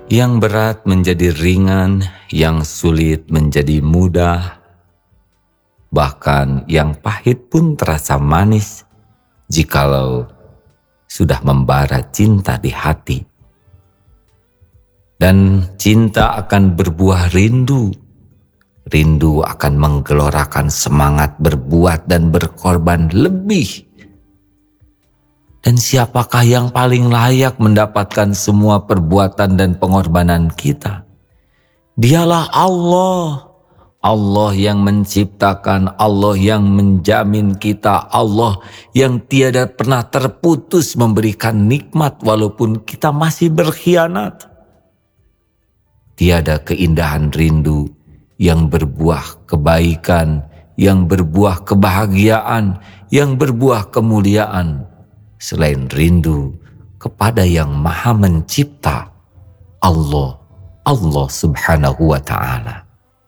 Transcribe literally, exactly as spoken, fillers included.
Yang berat menjadi ringan, yang sulit menjadi mudah, bahkan yang pahit pun terasa manis jikalau sudah membara cinta di hati. Dan cinta akan berbuah rindu. Rindu akan menggelorakan semangat berbuat dan berkorban lebih. Dan siapakah yang paling layak mendapatkan semua perbuatan dan pengorbanan kita? Dialah Allah. Allah yang menciptakan, Allah yang menjamin kita, Allah yang tiada pernah terputus memberikan nikmat walaupun kita masih berkhianat. Tiada keindahan rindu yang berbuah kebaikan, yang berbuah kebahagiaan, yang berbuah kemuliaan selain rindu kepada yang Maha Mencipta, Allah, Allah Subhanahu wa Ta'ala.